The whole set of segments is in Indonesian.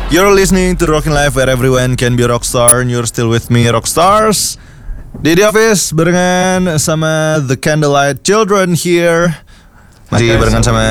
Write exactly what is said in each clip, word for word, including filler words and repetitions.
You're listening to Rockin' Life where everyone can be a rockstar and you're still with me, Rockstars. Di The Office barengan sama The Candlelight Children here. Masih barengan sama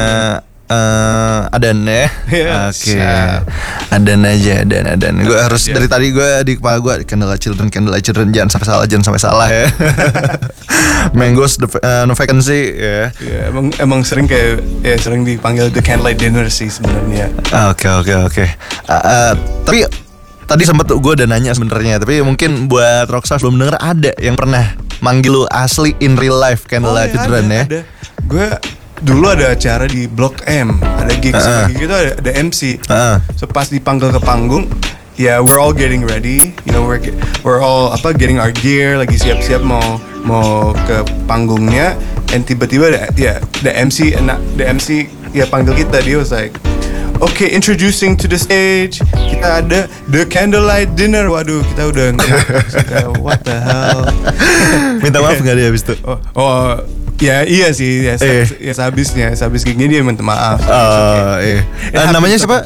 uh, Adan ya. Yes. Oke. Okay. Adan aja, Adan, Adan. Gue harus yeah. dari tadi gue di kepala gue Candlelight Children, Candlelight Children, jangan sampai salah, jangan sampai salah ya. Mangoes the, uh, no vacancy ya. Yeah, emang emang sering kayak ya sering dipanggil The Candlelight Dinner sih sebenarnya. Oke oke oke. Tapi tadi sempat gue udah nanya sebenarnya, tapi mungkin buat Rockstars belum denger, ada yang pernah manggil lu asli in real life Candlelight oh, ya, Children ya? Ada. Gue dulu ada acara di Blok M, ada gigs uh-uh. gitu, ada, ada M C. Uh-uh. So pas dipanggil ke panggung, ya yeah, we're all getting ready, you know, we're we're all apa getting our gear, lagi siap-siap mau mau ke panggungnya, and tiba-tiba ada ya yeah, the M C, the M C ya panggil kita, dia was like, okay, introducing to the stage, kita ada The Candlelight Dinner. Waduh, kita udah nggak, what the hell. Minta maaf nggak dia abis itu? Oh, oh ya iya sih, ya, eh. ya sehabisnya, sehabis gignya dia minta maaf. Oh iya. Uh, namanya siapa?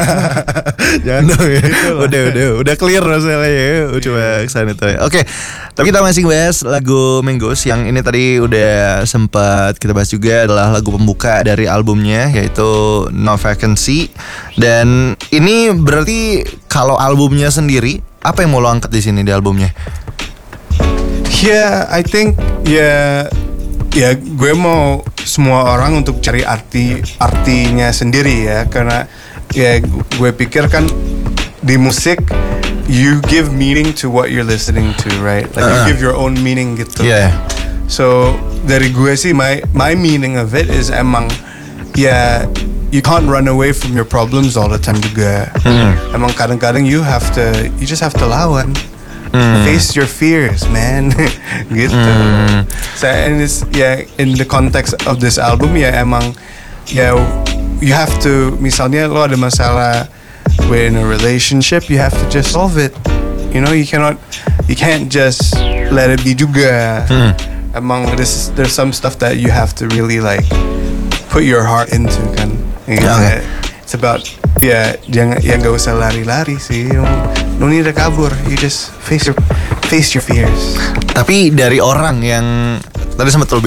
Jangan dong ya. Udah udah udah clear masalahnya ya. Coba kesana itu. Oke, tapi kita masih bahas lagu Mangoes yang ini tadi udah sempat kita bahas juga, adalah lagu pembuka dari albumnya yaitu No Vacancy. Dan ini berarti kalau albumnya sendiri, apa yang mau lo angkat di sini di albumnya? Yeah, I think ya yeah, ya gue mau semua orang untuk cari arti artinya sendiri ya, karena ya gue pikir kan di musik you give meaning to what you're listening to, right? Like uh-huh. you give your own meaning gitu. Yeah. So dari gue sih my my meaning of it is emang ya you can't run away from your problems all the time juga. Mm. Emang kadang-kadang you have to you just have to lawan. Mm. Face your fears, man. Gitu. Mm. So and it's yeah, in the context of this album ya emang ya you have to, misalnya lo ada masalah in a relationship, you have to just solve it. You know, you cannot you can't just let it be juga. Mm. Emang there's there's some stuff that you have to really like put your heart into kan. You know? Okay. It's about ya jangan ya nggak usah lari-lari sih. No need to kabur. You just face your face your fears. Tapi dari orang yang tadi sempat